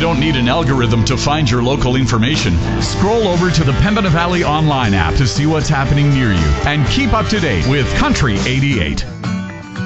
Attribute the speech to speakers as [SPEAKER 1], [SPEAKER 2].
[SPEAKER 1] don't need an algorithm to find your local information. Scroll over to the Pembina Valley Online app to see what's happening near you and keep up to date with Country 88.